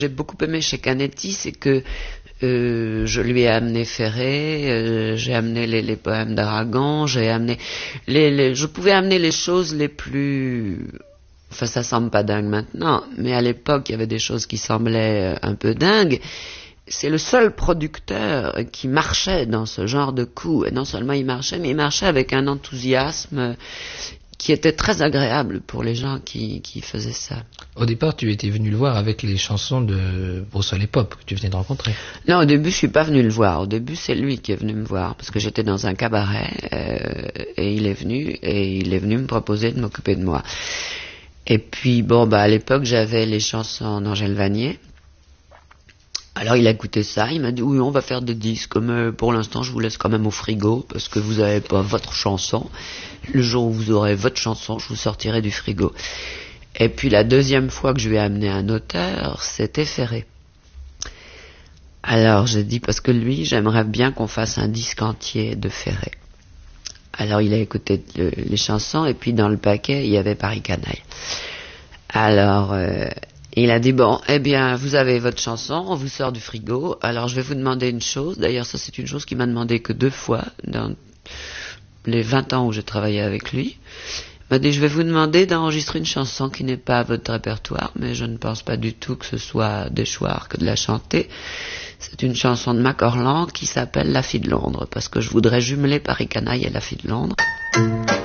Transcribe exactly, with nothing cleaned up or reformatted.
J'ai beaucoup aimé chez Canetti, c'est que euh, je lui ai amené Ferré, euh, j'ai amené les, les poèmes d'Aragon, j'ai amené les, les, je pouvais amener les choses les plus, enfin ça semble pas dingue maintenant, mais à l'époque il y avait des choses qui semblaient un peu dingues. C'est le seul producteur qui marchait dans ce genre de coup, et non seulement il marchait, mais il marchait avec un enthousiasme qui était très agréable pour les gens qui, qui faisaient ça. Au départ, tu étais venu le voir avec les chansons de Brossolets Pop que tu venais de rencontrer. Non, au début, je suis pas venu le voir. Au début, c'est lui qui est venu me voir parce que j'étais dans un cabaret euh, et il est venu et il est venu me proposer de m'occuper de moi. Et puis, bon, bah à l'époque, j'avais les chansons d'Angèle Vanier. Alors il a écouté ça, il m'a dit oui on va faire des disques, mais pour l'instant je vous laisse quand même au frigo parce que vous n'avez pas votre chanson. Le jour où vous aurez votre chanson, je vous sortirai du frigo. Et puis la deuxième fois que je lui ai amené un auteur, c'était Ferré. Alors j'ai dit parce que lui j'aimerais bien qu'on fasse un disque entier de Ferré. Alors il a écouté le, les chansons et puis dans le paquet il y avait Paris Canaille. Alors euh, il a dit, bon, eh bien, vous avez votre chanson, on vous sort du frigo, alors je vais vous demander une chose, d'ailleurs ça c'est une chose qu'il m'a demandé que deux fois, dans les vingt ans où j'ai travaillé avec lui. Il m'a dit, je vais vous demander d'enregistrer une chanson qui n'est pas à votre répertoire, mais je ne pense pas du tout que ce soit des choix que de la chanter. C'est une chanson de Mac Orland qui s'appelle La Fille de Londres, parce que je voudrais jumeler Paris Canaille et La Fille de Londres.